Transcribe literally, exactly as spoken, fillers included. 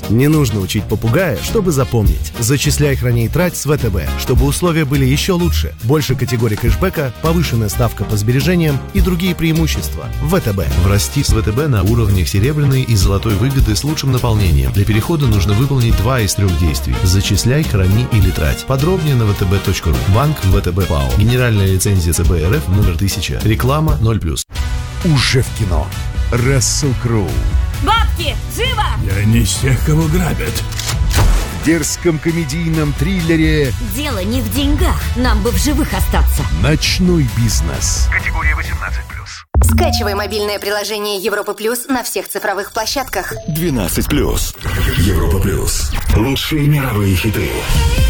Не нужно учить попугая, чтобы запомнить. Зачисляй, храни и трать с ВТБ, чтобы условия были еще лучше. Больше категорий кэшбэка, повышенная ставка по сбережениям и другие преимущества. ВТБ. Врасти с ВТБ на уровнях серебряной и золотой выгоды с лучшим наполнением. Для перехода нужно выполнить два из трех действий. Зачисляй, храни или трать. Подробнее на вэ тэ бэ точка ру. Банк ВТБ ПАО. Генеральная лицензия цэ бэ эр эф номер тысяча. Реклама ноль плюс. Уже в кино. Рассел Кроу. Бабки, живо! Я не из тех, кого грабят. В дерзком комедийном триллере Дело не в деньгах, нам бы в живых остаться. «Ночной бизнес». Категория восемнадцать плюс. Скачивай мобильное приложение Европа Плюс на всех цифровых площадках. двенадцать плюс. Европа Плюс. Лучшие мировые хиты.